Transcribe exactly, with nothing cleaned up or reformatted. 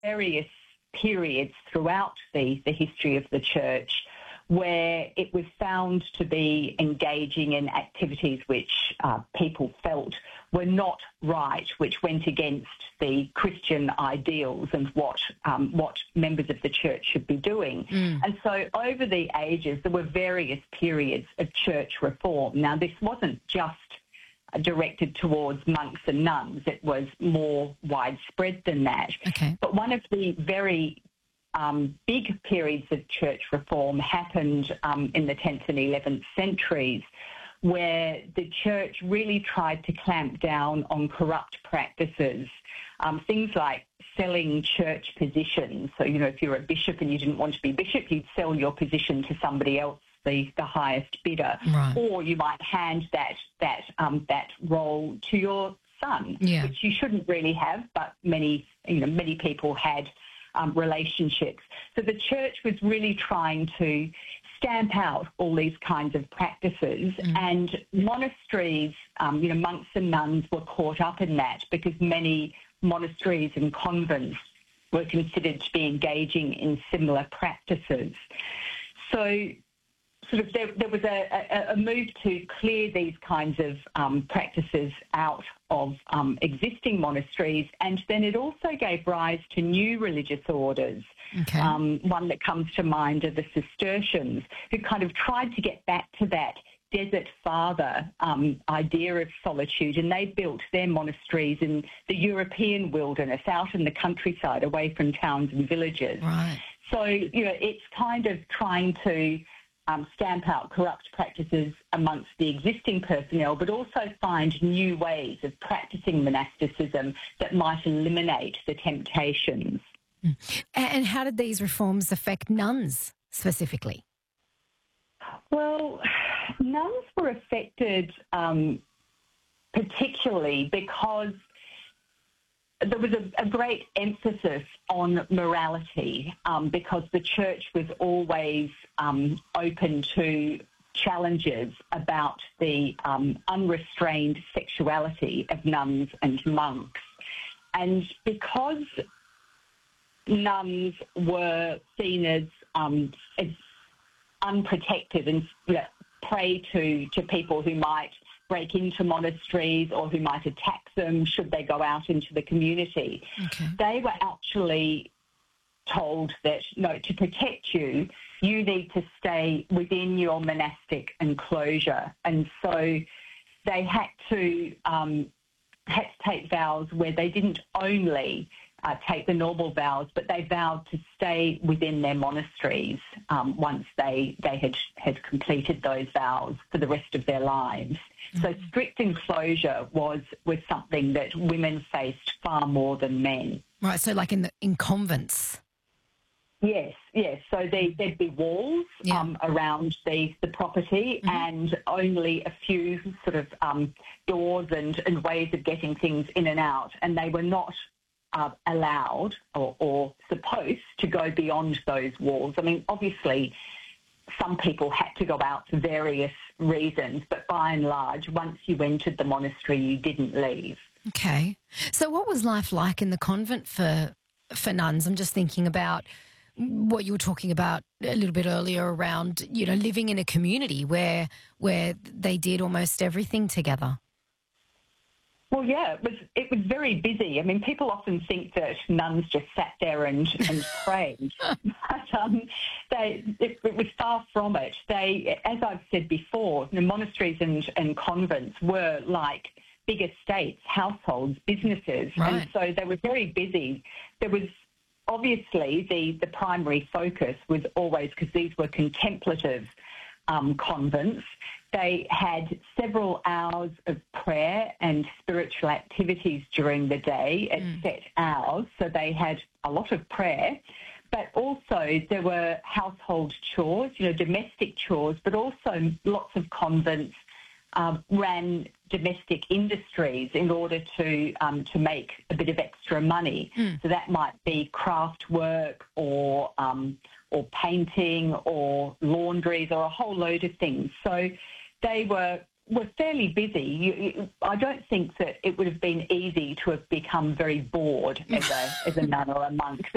various periods throughout the, the history of the church where it was found to be engaging in activities which uh, people felt were not right, which went against the Christian ideals and what um, what members of the church should be doing. Mm. And so over the ages, there were various periods of church reform. Now, this wasn't just directed towards monks and nuns. It was more widespread than that. Okay. But one of the very um, big periods of church reform happened um, in the tenth and eleventh centuries, where the church really tried to clamp down on corrupt practices, um, things like selling church positions. So, you know, if you're a bishop and you didn't want to be bishop, you'd sell your position to somebody else, the, the highest bidder, right. or you might hand that that um, that role to your son, yeah. which you shouldn't really have, but many you know many people had um, relationships. So the church was really trying to stamp out all these kinds of practices, mm. and monasteries, um, you know, monks and nuns were caught up in that because many monasteries and convents were considered to be engaging in similar practices. So sort of there, there was a, a, a move to clear these kinds of um, practices out of um, existing monasteries, and then it also gave rise to new religious orders. Okay. Um, one that comes to mind are the Cistercians, who kind of tried to get back to that desert father um, idea of solitude, and they built their monasteries in the European wilderness, out in the countryside, away from towns and villages. Right. So, you know, it's kind of trying to Um, stamp out corrupt practices amongst the existing personnel, but also find new ways of practicing monasticism that might eliminate the temptations. Mm. And how did these reforms affect nuns specifically? Well, nuns were affected um, particularly because there was a, a great emphasis on morality um, because the church was always um, open to challenges about the um, unrestrained sexuality of nuns and monks. And because nuns were seen as, um, as unprotected and you know, prey to, to people who might break into monasteries or who might attack them should they go out into the community. Okay. They were actually told that, no, to protect you, you need to stay within your monastic enclosure. And so they had to, um, had to take vows where they didn't only uh, take the normal vows, but they vowed to stay within their monasteries um, once they, they had, had completed those vows for the rest of their lives. Mm-hmm. So strict enclosure was, was something that women faced far more than men. Right, so like in the in convents. Yes, yes. So they, there'd be walls yeah. um, around the, the property mm-hmm. and only a few sort of um, doors and, and ways of getting things in and out, and they were not uh, allowed or, or supposed to go beyond those walls. I mean, obviously, some people had to go out for various reasons, but by and large, once you entered the monastery, you didn't leave. Okay. So what was life like in the convent for for nuns? I'm just thinking about what you were talking about a little bit earlier around, you know, living in a community where where they did almost everything together. Well, yeah, it was it was very busy. I mean, people often think that nuns just sat there and, and prayed, but um, they it, it was far from it. They, as I've said before, the monasteries and, and convents were like big estates, households, businesses, right. and so they were very busy. There was obviously the, the primary focus was always, because these were contemplative um, convents, they had several hours of prayer and spiritual activities during the day at mm. set hours, so they had a lot of prayer. But also there were household chores, you know, domestic chores, but also lots of convents um, ran domestic industries in order to um, to make a bit of extra money. Mm. So that might be craft work or um, or painting or laundries or a whole load of things. So they were were fairly busy. You, you, I don't think that it would have been easy to have become very bored as a as a nun or a monk.